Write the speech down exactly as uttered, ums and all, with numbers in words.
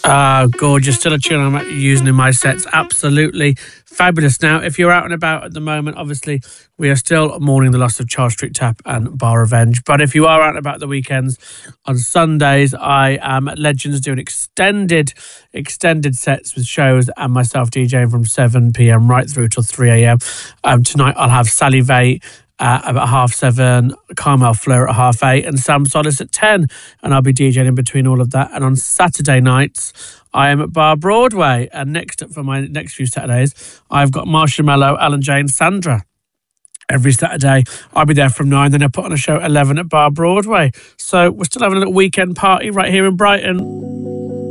Ah, gorgeous. Still a tune I'm using in my sets. Absolutely fabulous. Now, if you're out and about at the moment, obviously, we are still mourning the loss of Charles Street Tap and Bar Revenge. But if you are out and about the weekends, on Sundays, I am at Legends doing extended, extended sets with shows and myself DJing from seven p.m. right through till three a.m. Um, tonight, I'll have Sally Vate Uh, about half seven, Carmel Fleur at half eight, and Sam Solis at ten. And I'll be DJing in between all of that. And on Saturday nights, I am at Bar Broadway. And next up for my next few Saturdays, I've got Marsha Mello, Alan Jane, Sandra. Every Saturday, I'll be there from nine. Then I put on a show at eleven at Bar Broadway. So we're still having a little weekend party right here in Brighton.